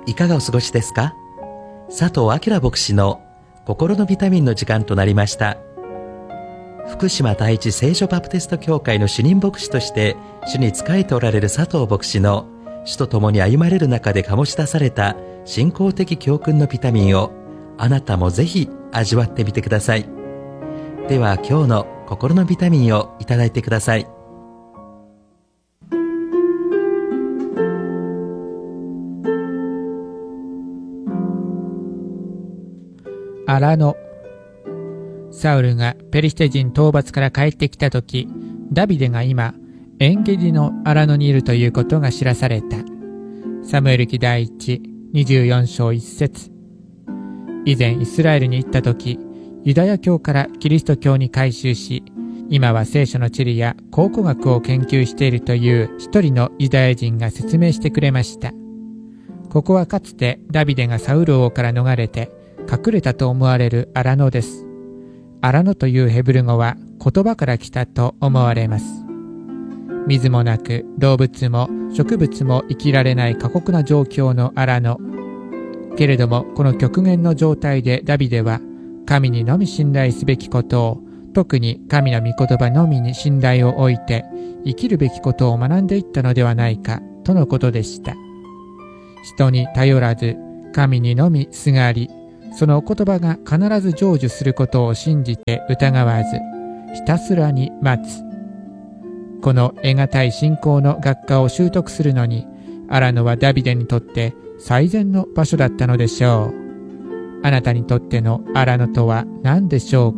いかがお過ごしですか？佐藤明牧師の心のビタミンの時間となりました。福島第一聖書バプテスト教会の主任牧師として主に仕えておられる佐藤牧師の主と共に歩まれる中で醸し出された信仰的教訓のビタミンをあなたもぜひ味わってみてください。では今日の心のビタミンをいただいてください。 荒野。サウルがペリシテ人討伐から帰ってきたとき、ダビデが今、エンゲディの荒野にいるということが知らされた。サムエル記第一24章1節。以前イスラエルに行ったとき、ユダヤ教からキリスト教に改宗し、今は聖書の地理や考古学を研究しているという一人のユダヤ人が説明してくれました。ここはかつてダビデがサウル王から逃れて隠れたと思われる荒野です。荒野というヘブル語は言葉から来たと思われます。水もなく動物も植物も生きられない過酷な状況の荒野。けれどもこの極限の状態でダビデは神にのみ信頼すべきことを、特に神の御言葉のみに信頼を置いて生きるべきことを学んでいったのではないかとのことでした。人に頼らず神にのみすがり、そのお言葉が必ず成就することを信じて疑わず、ひたすらに待つ。この得難い信仰の学科を習得するのに、荒野はダビデにとって最善の場所だったのでしょう。あなたにとっての荒野とは何でしょう